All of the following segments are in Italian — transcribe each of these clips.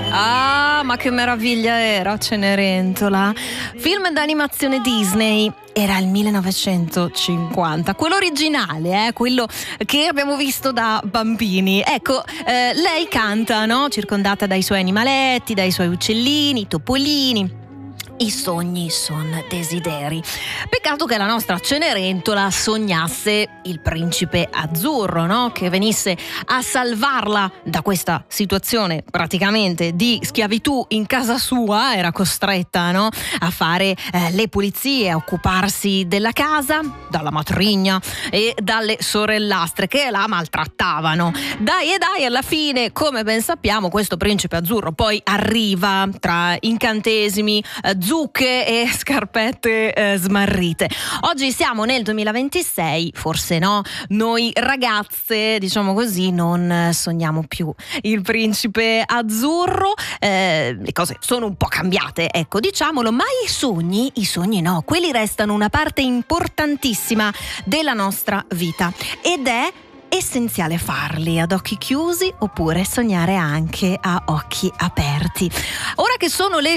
Ah, ma che meraviglia era Cenerentola. Film d'animazione Disney. Era il 1950, quello originale, quello che abbiamo visto da bambini. Ecco, lei canta, no? Circondata dai suoi animaletti, dai suoi uccellini, topolini. I sogni sono desideri. Peccato che la nostra Cenerentola sognasse il principe azzurro, no? Che venisse a salvarla da questa situazione praticamente di schiavitù in casa sua. Era costretta, no? A fare le pulizie, a occuparsi della casa, dalla matrigna e dalle sorellastre che la maltrattavano. Dai, alla fine, come ben sappiamo, questo principe azzurro poi arriva tra incantesimi, zucche e scarpette smarrite. Oggi siamo nel 2026, forse no, noi ragazze, diciamo così, non sogniamo più il principe azzurro, le cose sono un po' cambiate, ecco, diciamolo, ma i sogni no, quelli restano una parte importantissima della nostra vita ed è essenziale farli ad occhi chiusi oppure sognare anche a occhi aperti. Ora che sono le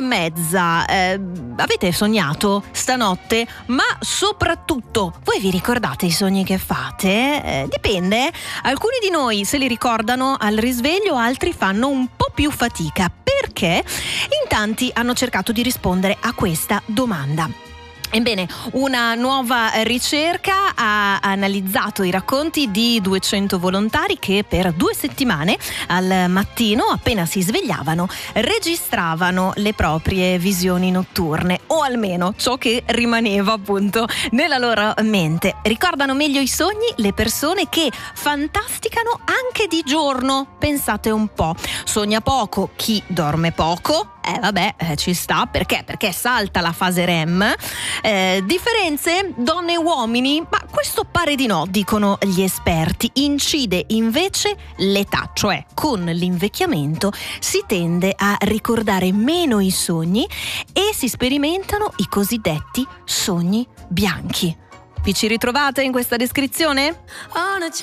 6:30, avete sognato stanotte? Ma soprattutto voi vi ricordate i sogni che fate? Dipende, alcuni di noi se li ricordano al risveglio, altri fanno un po' più fatica perché in tanti hanno cercato di rispondere a questa domanda. Ebbene, una nuova ricerca ha analizzato i racconti di 200 volontari che per 2 settimane al mattino, appena si svegliavano, registravano le proprie visioni notturne, o almeno ciò che rimaneva appunto nella loro mente. Ricordano meglio i sogni le persone che fantasticano anche di giorno. Pensate un po', sogna poco chi dorme poco. Ci sta, perché salta la fase REM. Differenze donne e uomini? Ma questo pare di no, dicono gli esperti. Incide invece l'età, cioè con l'invecchiamento si tende a ricordare meno i sogni e si sperimentano i cosiddetti sogni bianchi. Vi ci ritrovate in questa descrizione?